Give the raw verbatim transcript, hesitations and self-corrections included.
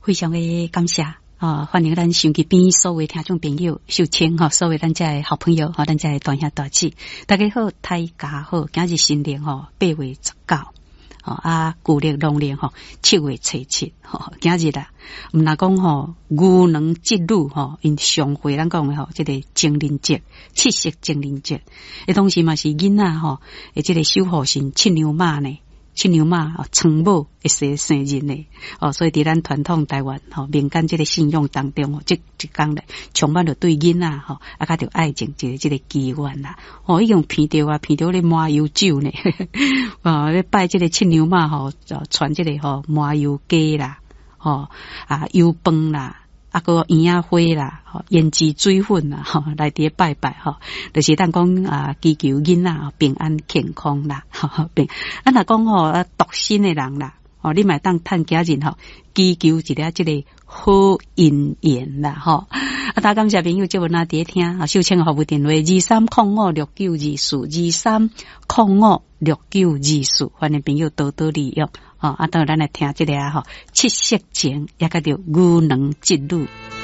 非常的感谢啊！欢迎咱手机边所有听众朋友、秀清哈，所有咱家的好朋友哈，咱家的大兄大姐，大家好，大家好，今日新年吼八月十九。哦啊，旧历农历吼七月初七，吼今日啦，毋若讲吼牛郎织女吼，因上回咱讲的吼，即、這个情人节、七夕情人节，诶，同时嘛是囡仔吼，诶，即个守护神七娘妈呢，七娘妈哦，床母会生生日呢，哦，所以伫咱传统台湾吼民间即个信仰当中，即一讲咧，充满着对囡仔吼，啊，甲着爱情即个即个祈愿啦，哦，已经闻着啊，闻着咧麻油酒呢，哦，咧拜即个七娘妈吼，就传即个吼麻油鸡啦，吼啊油饭啦。啊个圆仔花啦，吼胭脂水粉啦，吼来伫拜拜吼，就是咱讲啊祈求囡仔平安健康啦，吼平。啊若讲吼啊独身的人啦，吼你嘛当趁家人吼祈求一个即个好姻缘啦，吼。啊大家感谢朋友即文啊伫聽啊，秀清嘅服務電話二三零五六九二四二三零五六九二四，歡迎朋友多多利用。哦，啊，當然咱來聽這個啊，吼，七夕情也甲着牛郎織女。